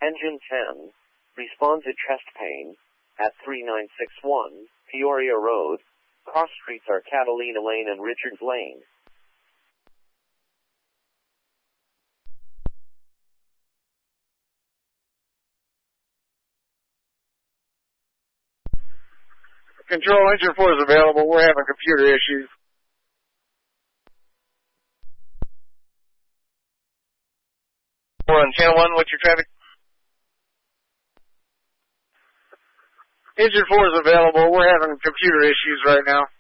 Engine 10 responds to chest pain at 3961 Peoria Road. Cross streets are Catalina Lane and Richards Lane. Control, Engine 4 is available. We're having computer issues. We're on channel 1. What's your traffic? Engine 4 is available. We're having computer issues right now.